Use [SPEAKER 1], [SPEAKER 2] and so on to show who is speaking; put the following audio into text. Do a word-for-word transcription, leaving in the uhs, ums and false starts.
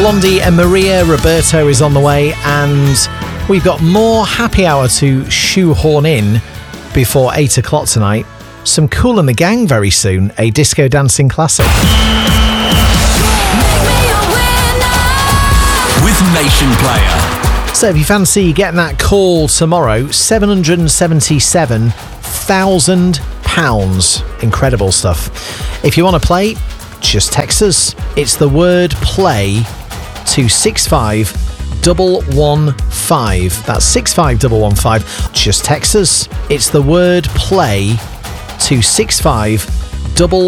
[SPEAKER 1] Blondie and Maria Roberto is on the way, and we've got more happy hour to shoehorn in before eight o'clock tonight. Some Kool and the Gang very soon, a disco dancing classic.
[SPEAKER 2] With Nation Player.
[SPEAKER 1] So if you fancy getting that call tomorrow, seven hundred seventy-seven thousand pounds. Incredible stuff. If you want to play, just text us. It's the word play to six five one one five. That's six five one one five. Just text us. It's the word play to six five one one five.